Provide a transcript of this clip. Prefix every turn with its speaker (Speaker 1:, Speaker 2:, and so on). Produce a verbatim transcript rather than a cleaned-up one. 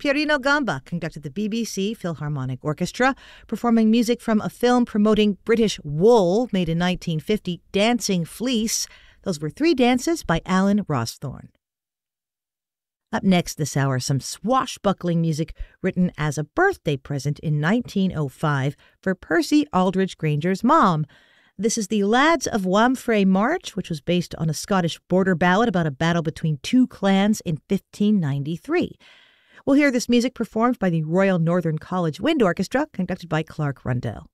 Speaker 1: Pierino Gamba conducted the B B C Philharmonic Orchestra, performing music from a film promoting British wool made in nineteen fifty, Dancing Fleece. Those were three dances by Alan Rawsthorne. Up next this hour, some swashbuckling music written as a birthday present in nineteen oh five for Percy Aldridge Granger's mom. This is the Lads of Wamphray March, which was based on a Scottish border ballad about a battle between two clans in fifteen ninety-three. We'll hear this music performed by the Royal Northern College Wind Orchestra, conducted by Clark Rundell.